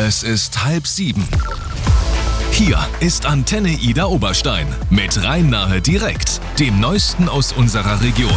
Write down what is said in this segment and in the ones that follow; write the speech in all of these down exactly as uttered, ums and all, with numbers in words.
Es ist halb sieben. Hier ist Antenne Ida Oberstein mit Rhein-Nahe direkt, dem Neuesten aus unserer Region.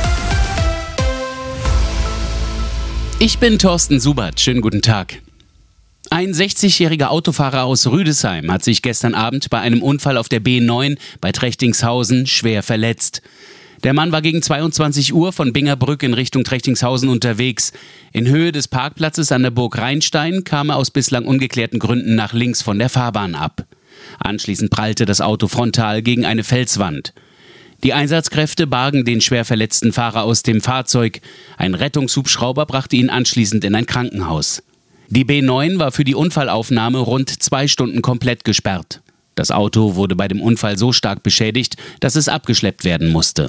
Ich bin Thorsten Subert. Schönen guten Tag. Ein sechzigjähriger Autofahrer aus Rüdesheim hat sich gestern Abend bei einem Unfall auf der B neun bei Trechtingshausen schwer verletzt. Der Mann war gegen zweiundzwanzig Uhr von Bingerbrück in Richtung Trechtingshausen unterwegs. In Höhe des Parkplatzes an der Burg Rheinstein kam er aus bislang ungeklärten Gründen nach links von der Fahrbahn ab. Anschließend prallte das Auto frontal gegen eine Felswand. Die Einsatzkräfte bargen den schwer verletzten Fahrer aus dem Fahrzeug. Ein Rettungshubschrauber brachte ihn anschließend in ein Krankenhaus. Die B neun war für die Unfallaufnahme rund zwei Stunden komplett gesperrt. Das Auto wurde bei dem Unfall so stark beschädigt, dass es abgeschleppt werden musste.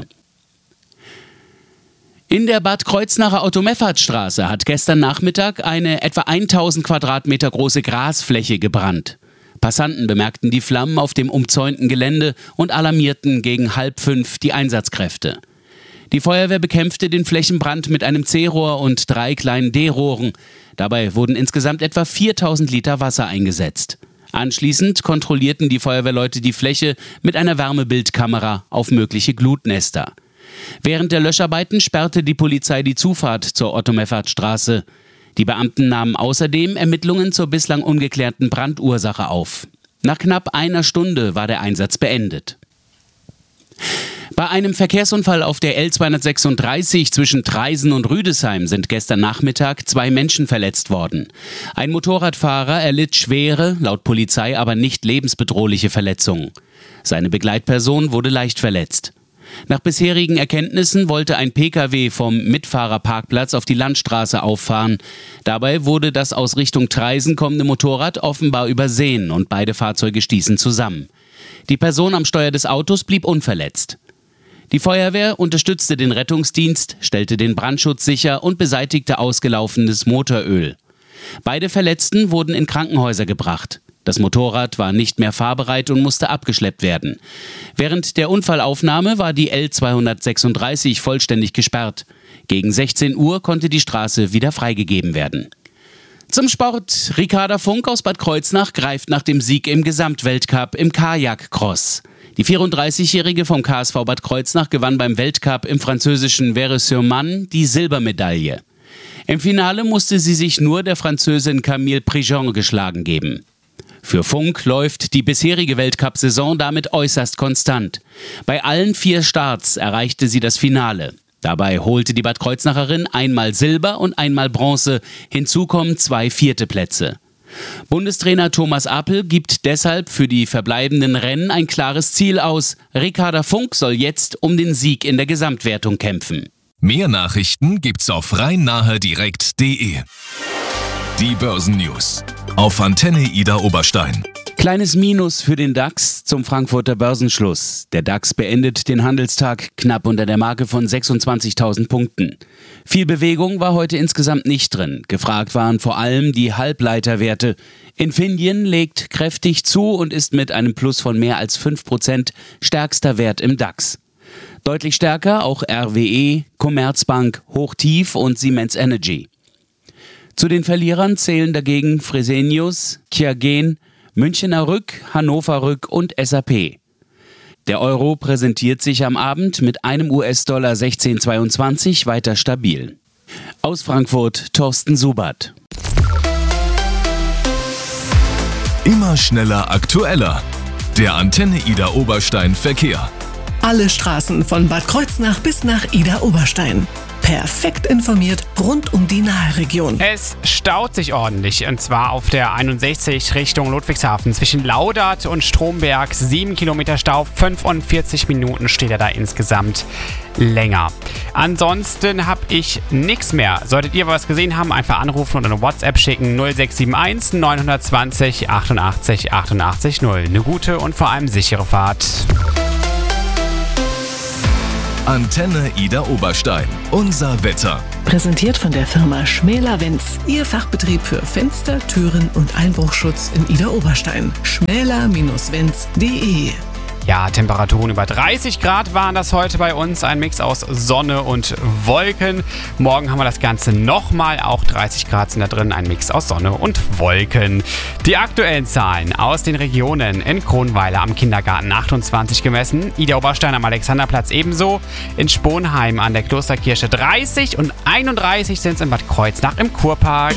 In der Bad Kreuznacher Otto-Meffert-Straße hat gestern Nachmittag eine etwa tausend Quadratmeter große Grasfläche gebrannt. Passanten bemerkten die Flammen auf dem umzäunten Gelände und alarmierten gegen halb fünf die Einsatzkräfte. Die Feuerwehr bekämpfte den Flächenbrand mit einem C-Rohr und drei kleinen D-Rohren. Dabei wurden insgesamt etwa viertausend Liter Wasser eingesetzt. Anschließend kontrollierten die Feuerwehrleute die Fläche mit einer Wärmebildkamera auf mögliche Glutnester. Während der Löscharbeiten sperrte die Polizei die Zufahrt zur Otto-Meffert-Straße. Die Beamten nahmen außerdem Ermittlungen zur bislang ungeklärten Brandursache auf. Nach knapp einer Stunde war der Einsatz beendet. Bei einem Verkehrsunfall auf der L zweihundertsechsunddreißig zwischen Traisen und Rüdesheim sind gestern Nachmittag zwei Menschen verletzt worden. Ein Motorradfahrer erlitt schwere, laut Polizei aber nicht lebensbedrohliche Verletzungen. Seine Begleitperson wurde leicht verletzt. Nach bisherigen Erkenntnissen wollte ein Pkw vom Mitfahrerparkplatz auf die Landstraße auffahren. Dabei wurde das aus Richtung Traisen kommende Motorrad offenbar übersehen und beide Fahrzeuge stießen zusammen. Die Person am Steuer des Autos blieb unverletzt. Die Feuerwehr unterstützte den Rettungsdienst, stellte den Brandschutz sicher und beseitigte ausgelaufenes Motoröl. Beide Verletzten wurden in Krankenhäuser gebracht. Das Motorrad war nicht mehr fahrbereit und musste abgeschleppt werden. Während der Unfallaufnahme war die L zweihundertsechsunddreißig vollständig gesperrt. Gegen sechzehn Uhr konnte die Straße wieder freigegeben werden. Zum Sport. Ricarda Funk aus Bad Kreuznach greift nach dem Sieg im Gesamtweltcup im Kajak-Cross. Die vierunddreißigjährige vom K S V Bad Kreuznach gewann beim Weltcup im französischen Vaires-sur-Marne die Silbermedaille. Im Finale musste sie sich nur der Französin Camille Prigent geschlagen geben. Für Funk läuft die bisherige Weltcup-Saison damit äußerst konstant. Bei allen vier Starts erreichte sie das Finale. Dabei holte die Bad Kreuznacherin einmal Silber und einmal Bronze. Hinzu kommen zwei vierte Plätze. Bundestrainer Thomas Appel gibt deshalb für die verbleibenden Rennen ein klares Ziel aus. Ricarda Funk soll jetzt um den Sieg in der Gesamtwertung kämpfen. Mehr Nachrichten gibt's auf rhein-nahe direkt punkt de. Die Börsennews auf Antenne Ida Oberstein. Kleines Minus für den DAX zum Frankfurter Börsenschluss. Der DAX beendet den Handelstag knapp unter der Marke von sechsundzwanzigtausend Punkten. Viel Bewegung war heute insgesamt nicht drin. Gefragt waren vor allem die Halbleiterwerte. Infineon legt kräftig zu und ist mit einem Plus von mehr als fünf Prozent stärkster Wert im DAX. Deutlich stärker auch R W E, Commerzbank, Hochtief und Siemens Energy. Zu den Verlierern zählen dagegen Fresenius, Qiagen, Münchener Rück, Hannover Rück und S A P. Der Euro präsentiert sich am Abend mit einem U S-Dollar sechzehn Komma zweiundzwanzig weiter stabil. Aus Frankfurt, Thorsten Subert. Immer schneller, aktueller. Der Antenne Ida Oberstein Verkehr. Alle Straßen von Bad Kreuznach bis nach Ida Oberstein. Perfekt informiert rund um die Nahe-Region. Es staut sich ordentlich, und zwar auf der einundsechzig Richtung Ludwigshafen. Zwischen Laudert und Stromberg sieben Kilometer Stau, fünfundvierzig Minuten steht er da insgesamt länger. Ansonsten habe ich nichts mehr. Solltet ihr was gesehen haben, einfach anrufen und eine WhatsApp schicken. null sechs sieben eins neun zwei null achtundachtzig achtundachtzig null. Eine gute und vor allem sichere Fahrt. Antenne Ida Oberstein. Unser Wetter. Präsentiert von der Firma Schmäler-Wenz. Ihr Fachbetrieb für Fenster, Türen und Einbruchschutz in Ida Oberstein. schmäler Bindestrich wenz punkt de Ja, Temperaturen über dreißig Grad waren das heute bei uns. Ein Mix aus Sonne und Wolken. Morgen haben wir das Ganze nochmal. Auch dreißig Grad sind da drin. Ein Mix aus Sonne und Wolken. Die aktuellen Zahlen aus den Regionen: in Kronweiler am Kindergarten achtundzwanzig gemessen. Ida Oberstein am Alexanderplatz ebenso. In Sponheim an der Klosterkirche dreißig und einunddreißig sind es in Bad Kreuznach im Kurpark.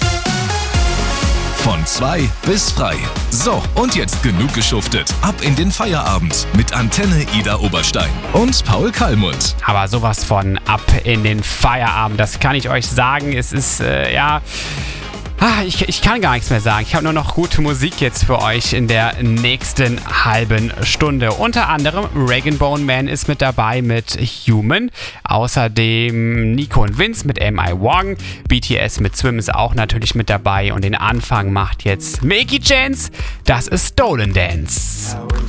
Von zwei bis frei. So, und jetzt genug geschuftet. Ab in den Feierabend mit Antenne Ida Oberstein und Paul Kallmund. Aber sowas von ab in den Feierabend, das kann ich euch sagen. Es ist, äh, ja... Ah, ich, ich kann gar nichts mehr sagen. Ich habe nur noch gute Musik jetzt für euch in der nächsten halben Stunde. Unter anderem Rag and Bone Man ist mit dabei mit Human. Außerdem Nico und Vince mit Am I Wrong. B T S mit Swim ist auch natürlich mit dabei. Und den Anfang macht jetzt Milky Chance. Das ist Stolen Dance.